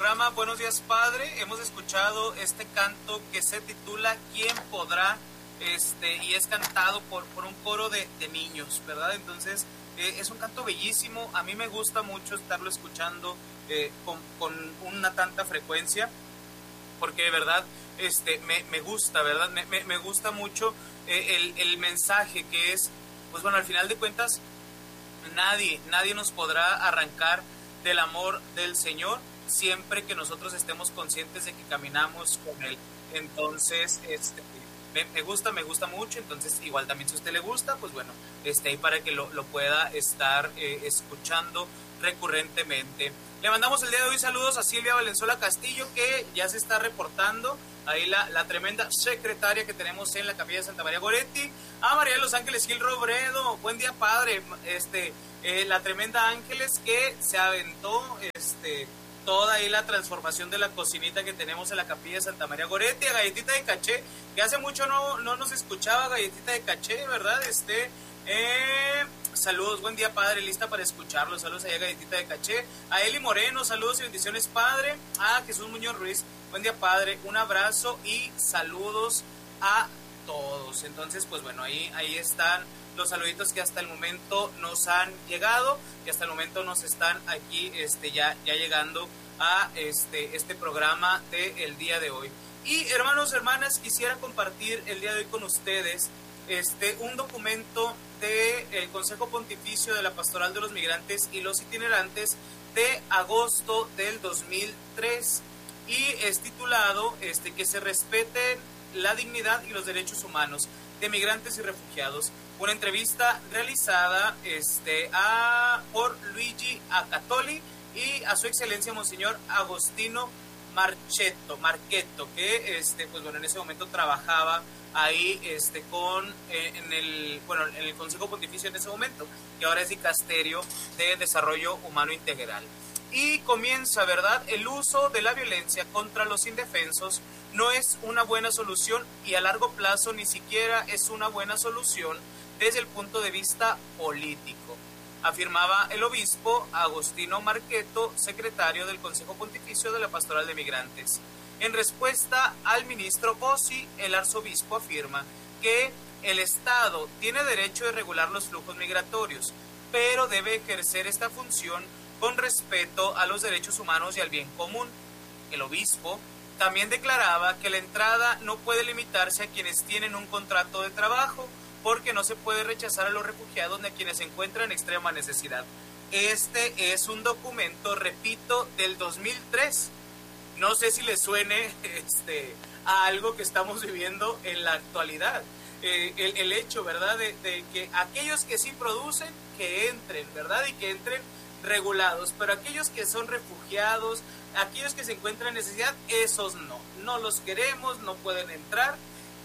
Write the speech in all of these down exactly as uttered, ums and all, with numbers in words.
programa Buenos Días Padre. Hemos escuchado este canto que se titula ¿Quién podrá? Este, y es cantado por, por un coro de, de niños, ¿verdad? Entonces eh, es un canto bellísimo. A mí me gusta mucho estarlo escuchando eh, con, con una tanta frecuencia, porque de verdad este, me, me gusta, ¿verdad? Me, me, me gusta mucho eh, el, el mensaje que es, pues bueno, al final de cuentas, nadie, nadie nos podrá arrancar del amor del Señor siempre que nosotros estemos conscientes de que caminamos con Él. Entonces, este, me, me gusta, me gusta mucho. Entonces, igual también si a usted le gusta, pues bueno, este, ahí para que lo, lo pueda estar eh, escuchando recurrentemente. Le mandamos el día de hoy saludos a Silvia Valenzuela Castillo, que ya se está reportando, ahí la, la tremenda secretaria que tenemos en la Capilla de Santa María Goretti. A María de los Ángeles Gil Robredo, buen día padre, este, eh, la tremenda Ángeles que se aventó este, toda ahí la transformación de la cocinita que tenemos en la Capilla de Santa María Goretti. A Galletita de Caché, que hace mucho no, no nos escuchaba, Galletita de Caché, ¿verdad? Este, eh... saludos, buen día padre, lista para escucharlo. Saludos a Galletita de Caché. A Eli Moreno, saludos y bendiciones padre. A Jesús Muñoz Ruiz, buen día padre, un abrazo y saludos a todos. Entonces pues bueno, ahí, ahí están los saluditos que hasta el momento nos han llegado, que hasta el momento nos están aquí este, ya, ya llegando a este, este programa del día de hoy. Y hermanos, hermanas, quisiera compartir el día de hoy con ustedes este, un documento del Consejo Pontificio de la Pastoral de los Migrantes y los Itinerantes de agosto del dos mil tres, y es titulado este, que se respeten la dignidad y los derechos humanos de migrantes y refugiados. Una entrevista realizada este, a, por Luigi Acatoli y a su excelencia Monseñor Agostino Marchetto, Marchetto, que este, pues bueno, en ese momento trabajaba ahí este, con, eh, en, el, bueno, en el Consejo Pontificio en ese momento, que ahora es Dicasterio de Desarrollo Humano Integral. Y comienza, ¿verdad? El uso de la violencia contra los indefensos no es una buena solución, y a largo plazo ni siquiera es una buena solución desde el punto de vista político, afirmaba el obispo Agostino Marchetto, secretario del Consejo Pontificio de la Pastoral de Migrantes. En respuesta al ministro Bossi, el arzobispo afirma que el Estado tiene derecho de regular los flujos migratorios, pero debe ejercer esta función con respeto a los derechos humanos y al bien común. El obispo también declaraba que la entrada no puede limitarse a quienes tienen un contrato de trabajo, porque no se puede rechazar a los refugiados ni a quienes se encuentran en extrema necesidad. Este es un documento, repito, del dos mil tres. No sé si le suene este, a algo que estamos viviendo en la actualidad. Eh, el, el hecho, ¿verdad?, de, de que aquellos que sí producen, que entren, ¿verdad?, y que entren regulados, pero aquellos que son refugiados, aquellos que se encuentran en necesidad, esos no, no los queremos, no pueden entrar.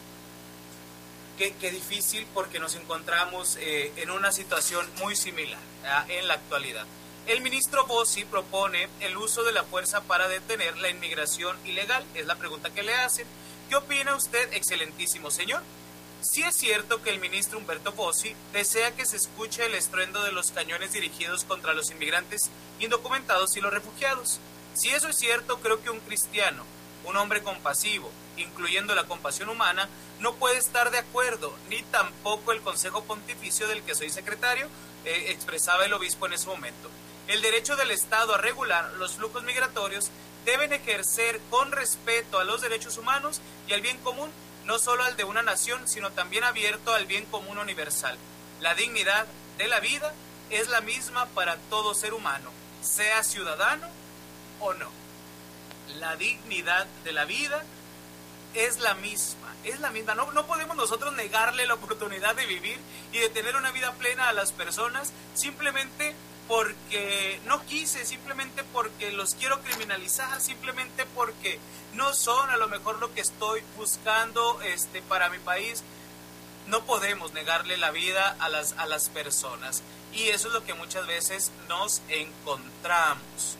Qué, qué difícil, porque nos encontramos eh, en una situación muy similar ¿eh? en la actualidad. El ministro Bossi propone el uso de la fuerza para detener la inmigración ilegal. Es la pregunta que le hacen. ¿Qué opina usted, excelentísimo señor? Sí es cierto que el ministro Humberto Bossi desea que se escuche el estruendo de los cañones dirigidos contra los inmigrantes indocumentados y los refugiados. Si eso es cierto, creo que un cristiano, un hombre compasivo, incluyendo la compasión humana, no puede estar de acuerdo, ni tampoco el Consejo Pontificio del que soy secretario, eh, expresaba el obispo en ese momento. El derecho del Estado a regular los flujos migratorios deben ejercer con respeto a los derechos humanos y al bien común, no solo al de una nación, sino también abierto al bien común universal. La dignidad de la vida es la misma para todo ser humano, sea ciudadano o no. La dignidad de la vida es la misma, es la misma. No, no podemos nosotros negarle la oportunidad de vivir y de tener una vida plena a las personas simplemente porque no quise, simplemente porque los quiero criminalizar, simplemente porque no son a lo mejor lo que estoy buscando este, para mi país. No podemos negarle la vida a las, a las personas, y eso es lo que muchas veces nos encontramos.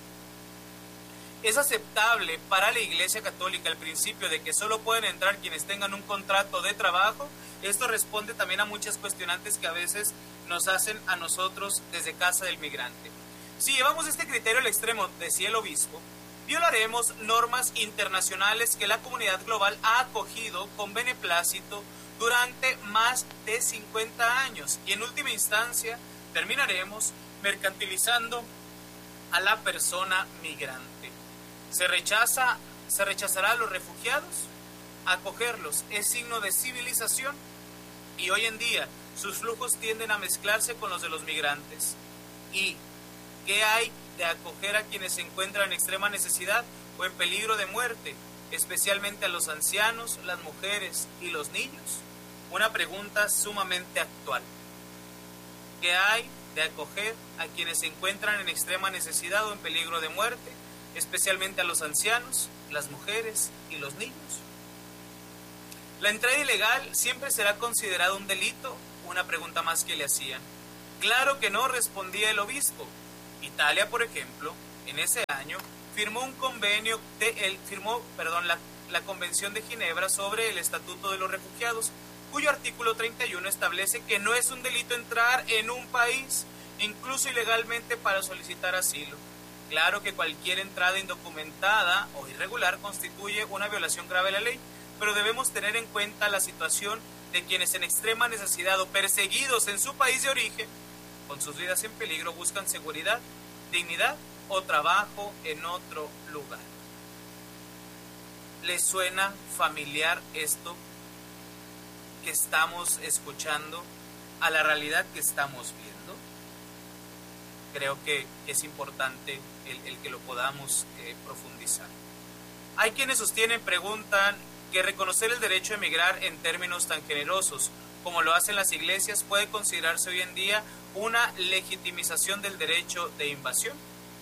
Es aceptable para la Iglesia Católica el principio de que solo pueden entrar quienes tengan un contrato de trabajo. Esto responde también a muchas cuestionantes que a veces nos hacen a nosotros desde Casa del Migrante. Si llevamos este criterio al extremo, decía el obispo, violaremos normas internacionales que la comunidad global ha acogido con beneplácito durante más de cincuenta años y en última instancia terminaremos mercantilizando a la persona migrante. Se rechaza, se rechazará a los refugiados. Acogerlos es signo de civilización y hoy en día sus flujos tienden a mezclarse con los de los migrantes. ¿Y qué hay de acoger a quienes se encuentran en extrema necesidad o en peligro de muerte, especialmente a los ancianos, las mujeres y los niños? Una pregunta sumamente actual. ¿Qué hay de acoger a quienes se encuentran en extrema necesidad o en peligro de muerte, especialmente a los ancianos, las mujeres y los niños? ¿La entrada ilegal siempre será considerada un delito? Una pregunta más que le hacían. Claro que no, respondía el obispo. Italia, por ejemplo, en ese año firmó un convenio, de, el, firmó, perdón, la, la Convención de Ginebra sobre el Estatuto de los Refugiados, cuyo artículo treinta y uno establece que no es un delito entrar en un país, incluso ilegalmente, para solicitar asilo. Claro que cualquier entrada indocumentada o irregular constituye una violación grave de la ley, pero debemos tener en cuenta la situación de quienes en extrema necesidad o perseguidos en su país de origen, con sus vidas en peligro, buscan seguridad, dignidad o trabajo en otro lugar. ¿Les suena familiar esto que estamos escuchando a la realidad que estamos viendo? Creo que es importante el, el que lo podamos eh, profundizar. Hay quienes sostienen, preguntan, que reconocer el derecho a emigrar en términos tan generosos como lo hacen las iglesias puede considerarse hoy en día una legitimización del derecho de invasión.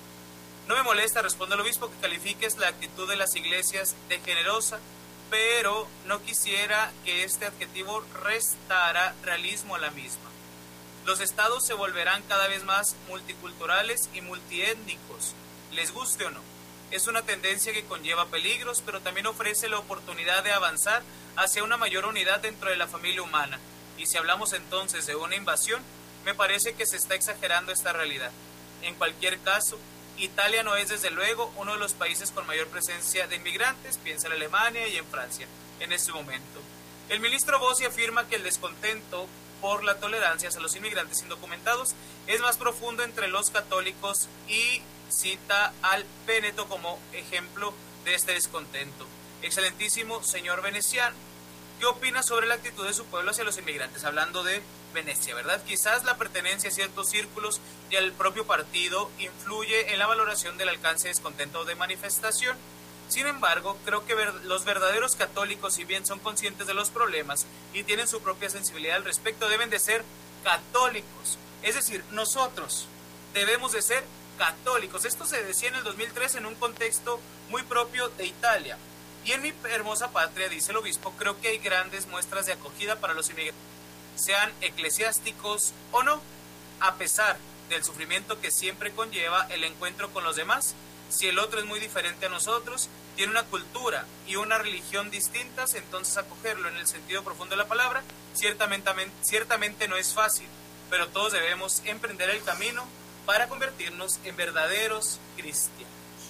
No me molesta, responde el obispo, que califiques la actitud de las iglesias de generosa, pero no quisiera que este adjetivo restara realismo a la misma. Los estados se volverán cada vez más multiculturales y multiétnicos, les guste o no. Es una tendencia que conlleva peligros, pero también ofrece la oportunidad de avanzar hacia una mayor unidad dentro de la familia humana. Y si hablamos entonces de una invasión, me parece que se está exagerando esta realidad. En cualquier caso, Italia no es desde luego uno de los países con mayor presencia de inmigrantes, piensa en Alemania y en Francia en este momento. El ministro Bossi afirma que el descontento por la tolerancia hacia los inmigrantes indocumentados es más profundo entre los católicos y cita al Véneto como ejemplo de este descontento. Excelentísimo señor veneciano, ¿qué opina sobre la actitud de su pueblo hacia los inmigrantes? Hablando de Venecia, ¿verdad? Quizás la pertenencia a ciertos círculos y al propio partido influye en la valoración del alcance de descontento de manifestación. Sin embargo, creo que ver, los verdaderos católicos, si bien son conscientes de los problemas y tienen su propia sensibilidad al respecto, deben de ser católicos. Es decir, nosotros debemos de ser católicos. Esto se decía en el dos mil tres en un contexto muy propio de Italia. Y en mi hermosa patria, dice el obispo, creo que hay grandes muestras de acogida para los inmigrantes, sean eclesiásticos o no, a pesar del sufrimiento que siempre conlleva el encuentro con los demás. Si el otro es muy diferente a nosotros, tiene una cultura y una religión distintas, entonces acogerlo en el sentido profundo de la palabra ciertamente, ciertamente no es fácil, pero todos debemos emprender el camino para convertirnos en verdaderos cristianos.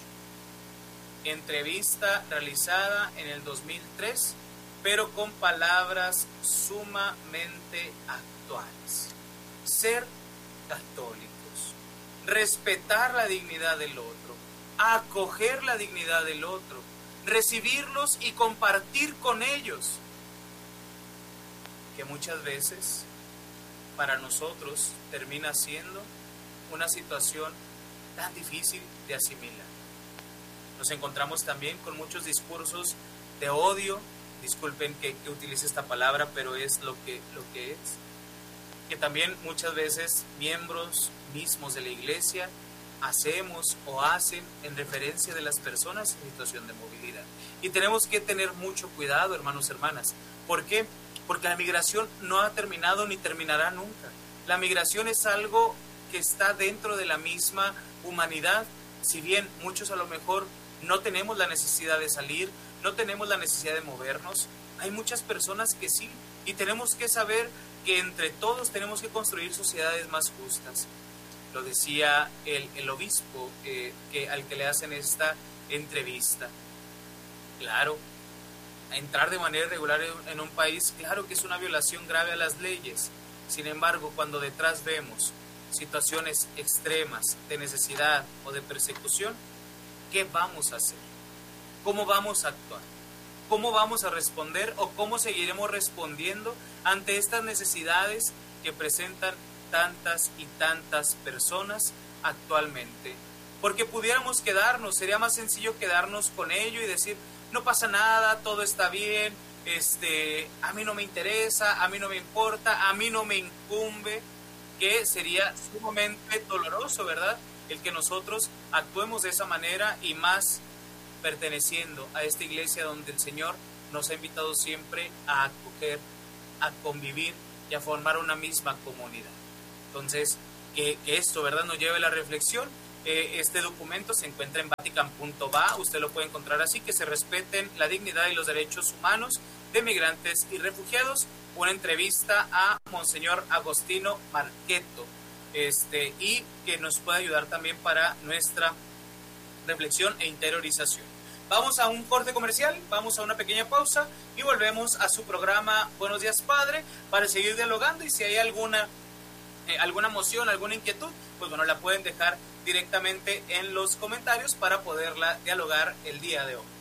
Entrevista realizada en el dos mil tres, pero con palabras sumamente actuales. Ser católicos, respetar la dignidad del otro, acoger la dignidad del otro, recibirlos y compartir con ellos, que muchas veces para nosotros termina siendo una situación tan difícil de asimilar. Nos encontramos también con muchos discursos de odio, disculpen que, que utilice esta palabra, pero es lo que, lo que es, que también muchas veces miembros mismos de la iglesia hacemos o hacen en referencia de las personas en situación de movilidad. Y tenemos que tener mucho cuidado, hermanos y hermanas. ¿Por qué? Porque la migración no ha terminado ni terminará nunca. La migración es algo que está dentro de la misma humanidad. Si bien muchos a lo mejor no tenemos la necesidad de salir, no tenemos la necesidad de movernos, hay muchas personas que sí, y tenemos que saber que entre todos tenemos que construir sociedades más justas. Lo decía el, el obispo eh, que, al que le hacen esta entrevista. Claro, entrar de manera irregular en un país, claro que es una violación grave a las leyes. Sin embargo, cuando detrás vemos situaciones extremas de necesidad o de persecución, ¿qué vamos a hacer? ¿Cómo vamos a actuar? ¿Cómo vamos a responder o cómo seguiremos respondiendo ante estas necesidades que presentan tantas y tantas personas actualmente? Porque pudiéramos quedarnos, sería más sencillo quedarnos con ello y decir, no pasa nada, todo está bien, este, a mí no me interesa, a mí no me importa, a mí no me incumbe, que sería sumamente doloroso, ¿verdad? El que nosotros actuemos de esa manera y más perteneciendo a esta iglesia donde el Señor nos ha invitado siempre a acoger, a convivir y a formar una misma comunidad. Entonces, que, que esto, ¿verdad?, nos lleve a la reflexión. Eh, este documento se encuentra en vatican punto va, usted lo puede encontrar así, que se respeten la dignidad y los derechos humanos de migrantes y refugiados. Una entrevista a Monseñor Agostino Marqueto, este, y que nos puede ayudar también para nuestra reflexión e interiorización. Vamos a un corte comercial, vamos a una pequeña pausa y volvemos a su programa Buenos Días Padre para seguir dialogando, y si hay alguna, eh, alguna moción, alguna inquietud, pues bueno, la pueden dejar directamente en los comentarios para poderla dialogar el día de hoy.